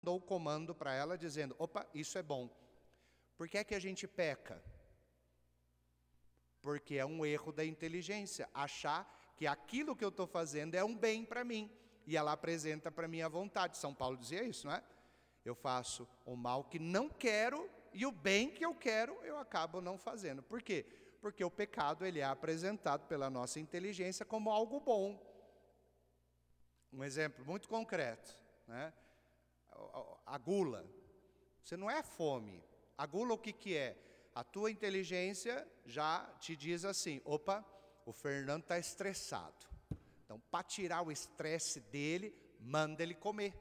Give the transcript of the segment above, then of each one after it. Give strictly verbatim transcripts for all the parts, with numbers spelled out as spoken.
dou o comando para ela dizendo, opa, isso é bom. Por que é que a gente peca? Porque é um erro da inteligência, achar que aquilo que eu estou fazendo é um bem para mim. E ela apresenta para mim a vontade. São Paulo dizia isso, não é? Eu faço o mal que não quero e o bem que eu quero eu acabo não fazendo. Por quê? Porque o pecado ele é apresentado pela nossa inteligência como algo bom. Um exemplo muito concreto, né? A gula. Você não é fome. A gula o que que é? A tua inteligência já te diz assim, opa, o Fernando está estressado. Então, para tirar o estresse dele, manda ele comer.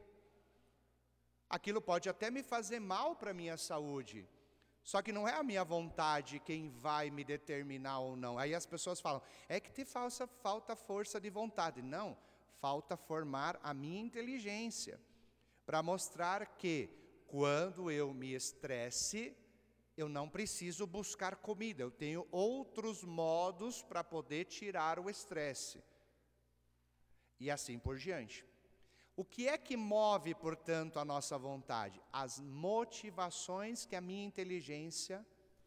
Aquilo pode até me fazer mal para a minha saúde. Só que não é a minha vontade quem vai me determinar ou não. Aí as pessoas falam, é que te falta, falta força de vontade. Não, falta formar a minha inteligência. Para mostrar que quando eu me estresse, eu não preciso buscar comida. Eu tenho outros modos para poder tirar o estresse. E assim por diante. O que é que move, portanto, a nossa vontade? As motivações que a minha inteligência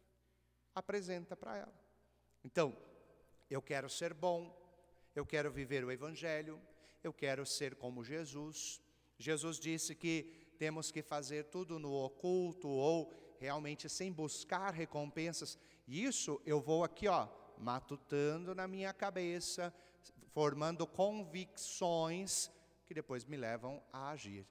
apresenta para ela. Então, eu quero ser bom, eu quero viver o Evangelho, eu quero ser como Jesus. Jesus disse que temos que fazer tudo no oculto ou realmente sem buscar recompensas. E isso eu vou aqui, ó, matutando na minha cabeça, formando convicções que depois me levam a agir.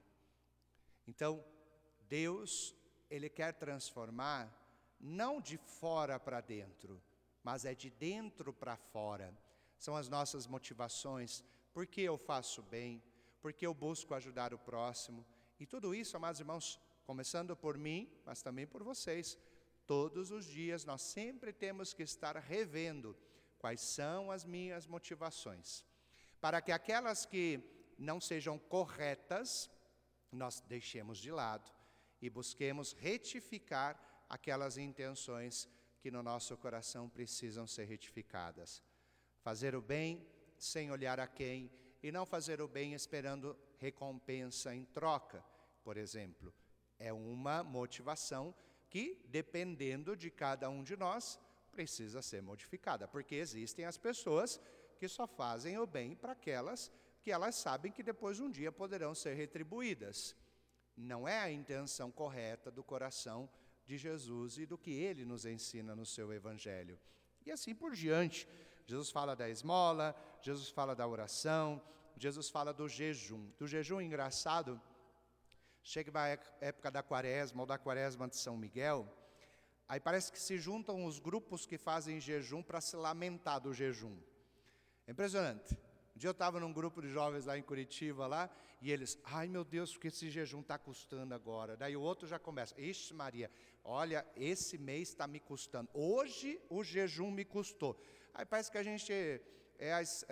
Então, Deus, Ele quer transformar não de fora para dentro, mas é de dentro para fora. São as nossas motivações. Por que eu faço bem? Por que eu busco ajudar o próximo? E tudo isso, amados irmãos, começando por mim, mas também por vocês. Todos os dias nós sempre temos que estar revendo quais são as minhas motivações. Para que aquelas que não sejam corretas, nós deixemos de lado e busquemos retificar aquelas intenções que no nosso coração precisam ser retificadas. Fazer o bem sem olhar a quem e não fazer o bem esperando recompensa em troca, por exemplo. É uma motivação que, dependendo de cada um de nós, precisa ser modificada. Porque existem as pessoas que só fazem o bem para aquelas que elas sabem que depois um dia poderão ser retribuídas. Não é a intenção correta do coração de Jesus e do que Ele nos ensina no seu Evangelho. E assim por diante. Jesus fala da esmola, Jesus fala da oração, Jesus fala do jejum. Do jejum, engraçado, chega a época da quaresma ou da quaresma de São Miguel, aí parece que se juntam os grupos que fazem jejum para se lamentar do jejum. É impressionante. Um dia eu estava num grupo de jovens lá em Curitiba, lá, e eles, ai meu Deus, o que esse jejum está custando agora? Daí o outro já começa, ixi Maria, olha, esse mês está me custando, hoje o jejum me custou. Aí parece que a gente é, as,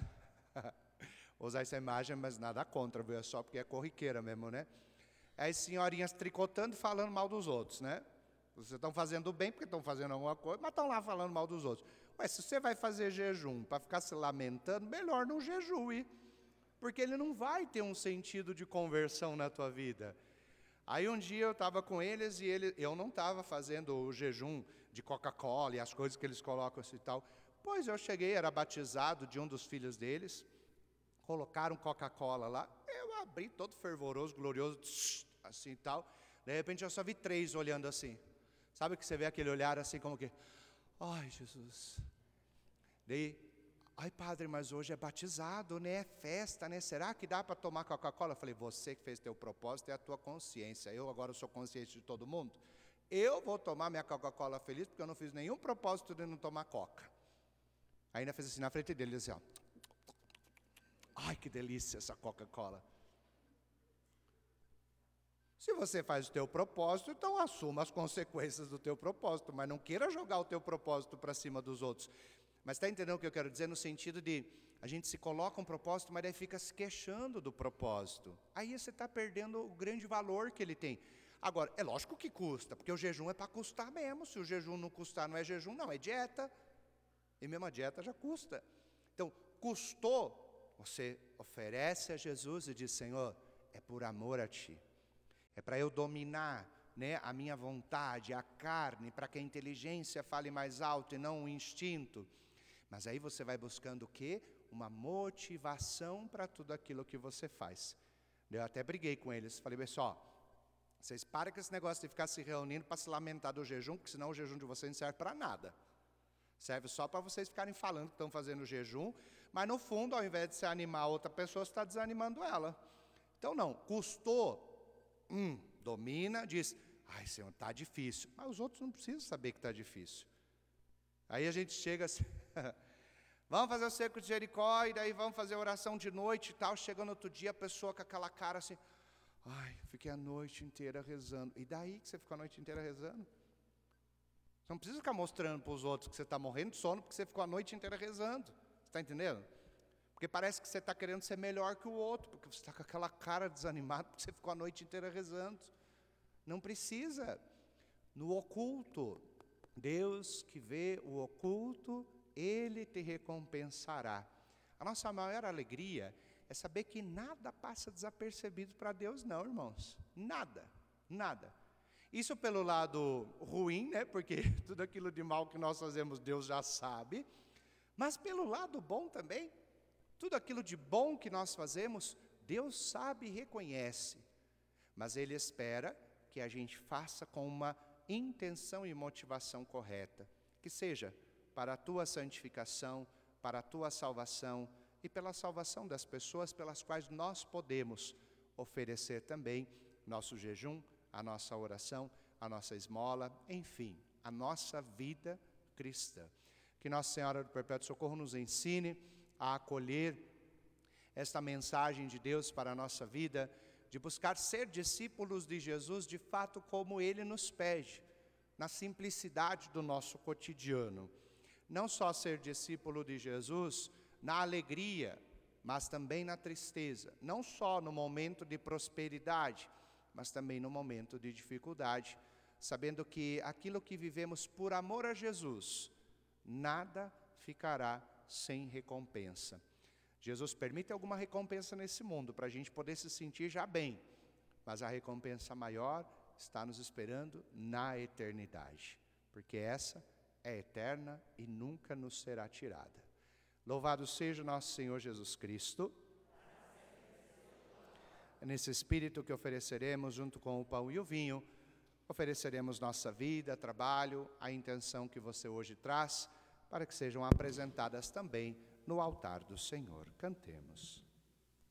é usar essa imagem, mas nada contra, viu? É só porque é corriqueira mesmo, né? As senhorinhas tricotando e falando mal dos outros, né? Vocês estão fazendo bem porque estão fazendo alguma coisa, mas estão lá falando mal dos outros. Ué, se você vai fazer jejum para ficar se lamentando, melhor não jejue, porque ele não vai ter um sentido de conversão na tua vida. Aí um dia eu estava com eles e ele, eu não estava fazendo o jejum de Coca-Cola e as coisas que eles colocam assim e tal. Pois eu cheguei, era batizado de um dos filhos deles, colocaram Coca-Cola lá, eu abri todo fervoroso, glorioso, assim e tal. De repente eu só vi três olhando assim. Sabe que você vê aquele olhar assim como que, ai Jesus. Daí, ai padre, mas hoje é batizado, né? É festa, né? Será que dá para tomar Coca-Cola? Eu falei, você que fez teu propósito é a tua consciência. Eu agora sou consciente de todo mundo. Eu vou tomar minha Coca-Cola feliz porque eu não fiz nenhum propósito de não tomar Coca. Aí ainda fez assim na frente dele, assim, ó. Ai, que delícia essa Coca-Cola. Se você faz o teu propósito, então assuma as consequências do teu propósito, mas não queira jogar o teu propósito para cima dos outros. Mas está entendendo o que eu quero dizer? No sentido de, a gente se coloca um propósito, mas daí fica se queixando do propósito. Aí você está perdendo o grande valor que ele tem. Agora, é lógico que custa, porque o jejum é para custar mesmo. Se o jejum não custar, não é jejum, não, é dieta. E mesmo a dieta já custa. Então, custou, você oferece a Jesus e diz, Senhor, é por amor a Ti. para eu dominar, né, a minha vontade, a carne, para que a inteligência fale mais alto e não o instinto. Mas aí você vai buscando o quê? Uma motivação para tudo aquilo que você faz. Eu até briguei com eles, falei, pessoal, vocês param com esse negócio de ficar se reunindo para se lamentar do jejum, porque senão o jejum de vocês não serve para nada. Serve só para vocês ficarem falando que estão fazendo jejum, mas no fundo, ao invés de se animar a outra pessoa, você está desanimando ela. Então não, custou, hum, domina, diz, ai Senhor, está difícil. Mas os outros não precisam saber que está difícil. Aí a gente chega assim, vamos fazer o cerco de Jericó, e daí vamos fazer a oração de noite e tal. Chega no outro dia, a pessoa com aquela cara assim, ai, fiquei a noite inteira rezando. E daí que você ficou a noite inteira rezando? Você não precisa ficar mostrando para os outros que você está morrendo de sono, porque você ficou a noite inteira rezando. Você está entendendo? Porque parece que você está querendo ser melhor que o outro, porque você está com aquela cara desanimada, porque você ficou a noite inteira rezando. Não precisa. No oculto, Deus que vê o oculto, Ele te recompensará. A nossa maior alegria é saber que nada passa desapercebido para Deus não, irmãos. Nada, nada. Isso pelo lado ruim, né? Porque tudo aquilo de mal que nós fazemos, Deus já sabe. Mas pelo lado bom também, tudo aquilo de bom que nós fazemos, Deus sabe e reconhece. Mas Ele espera que a gente faça com uma intenção e motivação correta. Que seja para a tua santificação, para a tua salvação e pela salvação das pessoas pelas quais nós podemos oferecer também nosso jejum, a nossa oração, a nossa esmola, enfim, a nossa vida cristã. Que Nossa Senhora do Perpétuo Socorro nos ensine a acolher esta mensagem de Deus para a nossa vida, de buscar ser discípulos de Jesus de fato como Ele nos pede, na simplicidade do nosso cotidiano. Não só ser discípulo de Jesus na alegria, mas também na tristeza. Não só no momento de prosperidade, mas também no momento de dificuldade, sabendo que aquilo que vivemos por amor a Jesus, nada ficará sem recompensa. Jesus permite alguma recompensa nesse mundo, para a gente poder se sentir já bem, mas a recompensa maior está nos esperando na eternidade, porque essa é eterna e nunca nos será tirada. Louvado seja nosso Senhor Jesus Cristo. É nesse espírito que ofereceremos, junto com o pão e o vinho, ofereceremos nossa vida, trabalho, a intenção que você hoje traz, para que sejam apresentadas também no altar do Senhor. Cantemos.